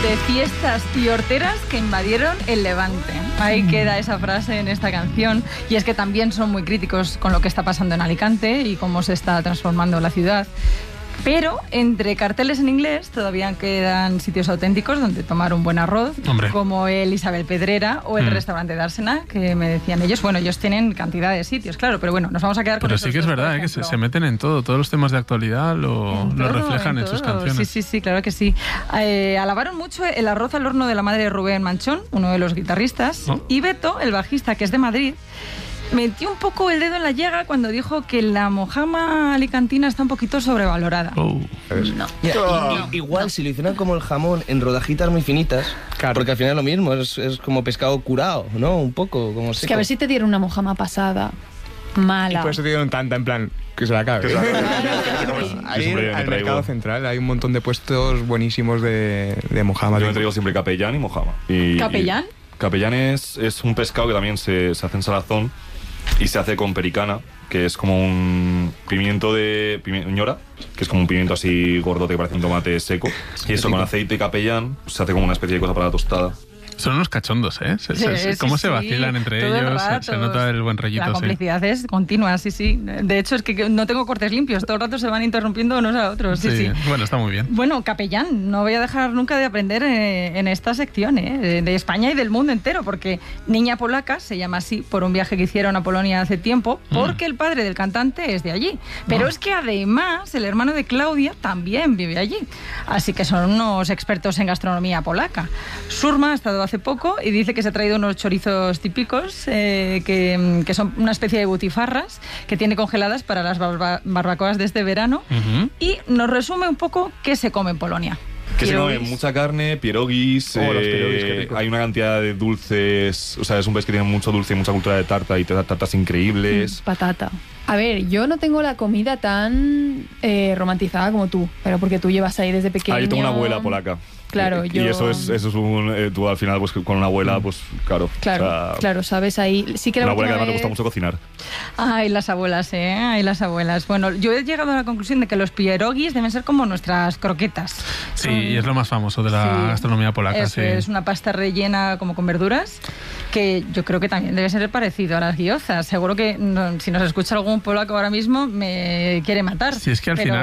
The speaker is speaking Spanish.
De fiestas y horteras que invadieron el Levante. Ahí queda esa frase en esta canción. Y es que también son muy críticos con lo que está pasando en Alicante y cómo se está transformando la ciudad. Pero entre carteles en inglés todavía quedan sitios auténticos donde tomar un buen arroz, como el Isabel Pedrera o el restaurante de Ársena, que me decían ellos. Bueno, ellos tienen cantidad de sitios, claro, pero bueno, nos vamos a quedar con esos. Pero sí que es verdad, que se meten en todo. Todos los temas de actualidad lo reflejan en sus canciones. Sí, claro que sí. Alabaron mucho el arroz al horno de la madre de Rubén Manchón, uno de los guitarristas, y Beto, el bajista, que es de Madrid, metió un poco el dedo en la llaga cuando dijo que la mojama alicantina está un poquito sobrevalorada. Igual si lo hicieran como el jamón en rodajitas muy finitas, porque al final es lo mismo, es como pescado curado, ¿no? Un poco como seco. Es que a ver si te dieron una mojama pasada mala. Y por eso te dieron tanta, en plan, que se la acabe. Ahí en el mercado central hay un montón de puestos buenísimos de mojama. Yo me traigo siempre capellán y mojama. ¿Capellán? Capellán es un pescado que también se hace en salazón y se hace con pericana, que es como un pimiento ñora, que es como un pimiento así gordote que parece un tomate seco. Y eso con aceite y capellán se hace como una especie de cosa para la tostada. Son unos cachondos, ¿eh? ¿Cómo se vacilan entre ellos? Se nota el buen rollito. La complicidad es continua, sí. De hecho, es que no tengo cortes limpios. Todo el rato se van interrumpiendo unos a otros. Sí. Bueno, está muy bien. Bueno, capellán, no voy a dejar nunca de aprender en esta sección, de España y del mundo entero, porque Niña Polaca se llama así por un viaje que hicieron a Polonia hace tiempo, porque el padre del cantante es de allí. Pero es que además el hermano de Claudia también vive allí. Así que son unos expertos en gastronomía polaca. Surma ha estado hace poco y dice que se ha traído unos chorizos típicos que son una especie de butifarras que tiene congeladas para las barbacoas de este verano, y nos resume un poco qué se come en Polonia. Que se come mucha carne, pierogis, los pierogis, qué rico. Hay una cantidad de dulces, o sea, es un país que tiene mucho dulce y mucha cultura de tarta y tartas increíbles. Patata. A ver, yo no tengo la comida tan romantizada como tú, pero porque tú llevas ahí desde pequeño. Yo tengo una abuela polaca. Claro, y eso es tú al final pues con una abuela, pues claro. Claro, sabes ahí. Sí que una abuela que además le gusta mucho cocinar. Ay, las abuelas, Ay, las abuelas. Bueno, yo he llegado a la conclusión de que los pierogis deben ser como nuestras croquetas. Sí, y es lo más famoso de la gastronomía polaca. Es una pasta rellena como con verduras, que yo creo que también debe ser parecido a las gyozas. Seguro que si nos escucha algún polaco ahora mismo me quiere matar. Sí, es que al final